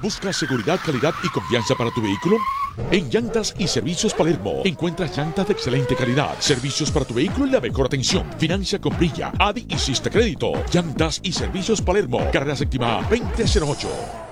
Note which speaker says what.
Speaker 1: ¿Buscas seguridad, calidad y confianza para tu vehículo? En Llantas y Servicios Palermo encuentras llantas de excelente calidad, servicios para tu vehículo y la mejor atención. Financia con Brilla, ADI y Sista Crédito. Llantas y Servicios Palermo, carrera séptima 2008.